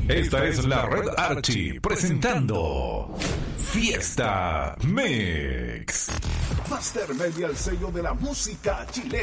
Esta es la Red Archie presentando Fiesta Mix. Master Media, el sello de la música chilena.